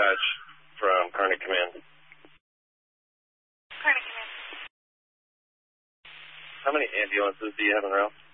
dispatch from Kearney Command. Kearney Command. How many ambulances do you have en route?